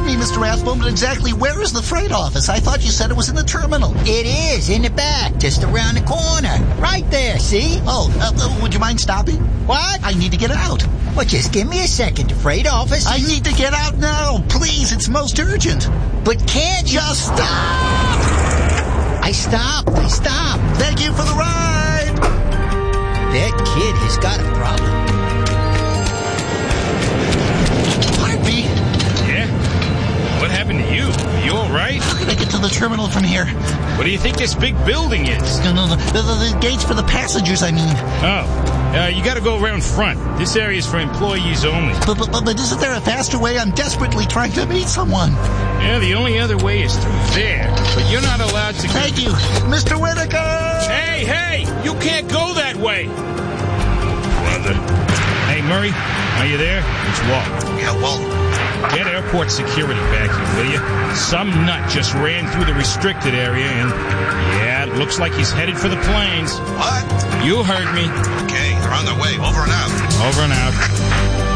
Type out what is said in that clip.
pardon me, Mr. Rathbone, but exactly where is the freight office? I thought you said it was in the terminal. It is, in the back, just around the corner. Right there, see? Oh, would you mind stopping? What? I need to get out. Well, just give me a second. The freight office... I need to get out now. Please, it's most urgent. But can't you... Just stop! I stopped. Thank you for the ride! That kid has got a problem. Pardon me. Yeah? What happened to you? You all right? How can I get to the terminal from here? What do you think this big building is? No, the gates for the passengers, I mean. Oh, you gotta go around front. This area is for employees only. But isn't there a faster way? I'm desperately trying to meet someone. Yeah, the only other way is through there. But you're not allowed to... Thank you, Mr. Whitaker! Hey! You can't go that way! Brother. Hey, Murray, are you there? It's Walt. Yeah, Walt. Get airport security back here, will you? Some nut just ran through the restricted area and... yeah, it looks like he's headed for the planes. What? You heard me. Okay, they're on their way. Over and out. Over and out.